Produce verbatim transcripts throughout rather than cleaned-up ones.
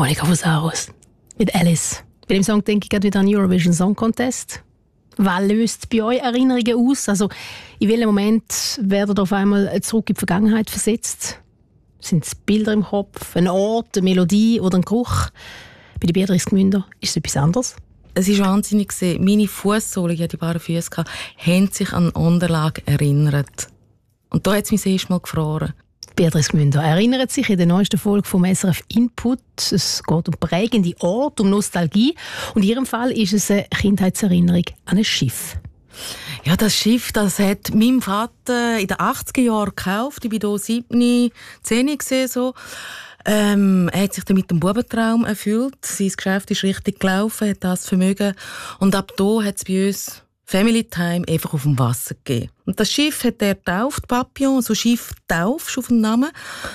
Monika Fusaros mit Alice. Bei dem Song denke ich gerade wieder an den Eurovision Song Contest. Was löst bei euch Erinnerungen aus? Also, in welchem Moment werdet ihr auf einmal zurück in die Vergangenheit versetzt? Sind es Bilder im Kopf, ein Ort, eine Melodie oder ein Geruch? Bei der Beatrice Gmünder ist es etwas anderes. Es war wahnsinnig. Meine Fußsohlen, die bare Füße hatte, haben sich an Unterlagen erinnert. Und da hat es mich das erste Mal gefroren. Beatrice Gmünder erinnert sich in der neuesten Folge vom S R F Input. Es geht um prägende Orte, um Nostalgie. Und in ihrem Fall ist es eine Kindheitserinnerung an ein Schiff. Ja, das Schiff, das hat mein Vater in den achtziger Jahren gekauft. Ich war hier sieben, zehn gesehen, so. Ähm, er hat sich dann mit dem Bubentraum erfüllt. Sein Geschäft ist richtig gelaufen, hat das Vermögen. Und ab da hat es bei uns Family Time einfach auf dem Wasser gegeben. Und das Schiff hat er getauft, Papillon, so Schiff taufst auf dem Namen.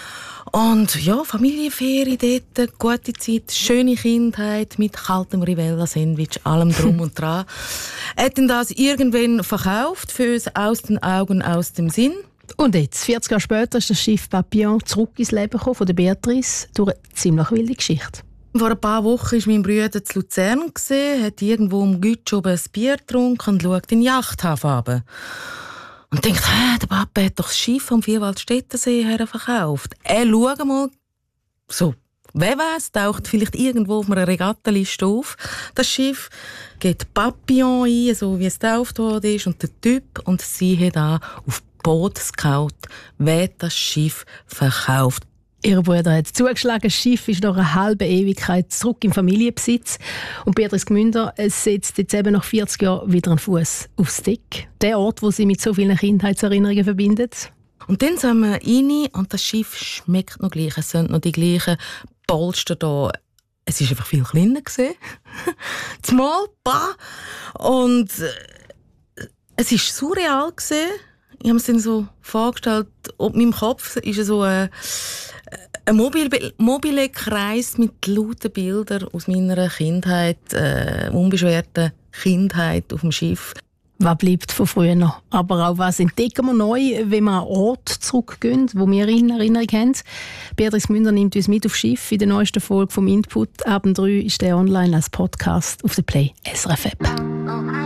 Und ja, Familienferien dort, gute Zeit, schöne Kindheit mit kaltem Rivella-Sandwich, allem drum und dran. Er hat dann das irgendwann verkauft, für uns aus den Augen, aus dem Sinn. Und jetzt, vierzig Jahre später, ist das Schiff Papillon zurück ins Leben gekommen von der Beatrice durch eine ziemlich wilde Geschichte. Vor ein paar Wochen war mein Bruder zu Luzern, hat irgendwo am Gütsch oben ein Bier getrunken und schaut in den Yachthafen runter. Und denkt, hä, der Papa hat doch das Schiff am Vierwaldstättensee her verkauft. Er schaut mal, so, wer weiss, taucht vielleicht irgendwo auf einer Regattaliste auf. Das Schiff geht Papillon ein, so wie es getauft worden ist, und der Typ und sie hat an auf Boot geschaut, wer das Schiff verkauft. Ihr Bruder hat zugeschlagen, das Schiff ist nach einer halben Ewigkeit zurück im Familienbesitz. Und Beatrice Gmünder setzt jetzt eben nach vierzig Jahren wieder einen Fuß aufs Deck. Der Ort, wo sie mit so vielen Kindheitserinnerungen verbindet. Und dann sind wir rein und das Schiff schmeckt noch gleich. Es sind noch die gleichen Polster da. Es war einfach viel kleiner. Zumal, bah. Und es war surreal. Ich habe mir dann so vorgestellt, ob in meinem Kopf ist so ein, ein Mobile, mobile Kreis mit lauten Bildern aus meiner Kindheit, äh, unbeschwerten Kindheit auf dem Schiff. Was bleibt von früher noch? Aber auch was entdecken wir neu, wenn wir an einen Ort zurückgehen, wo wir in Erinnerung haben? Beatrice Gmünder nimmt uns mit aufs Schiff in der neuesten Folge vom Input. Abend drei ist der online als Podcast auf der Play S R F App.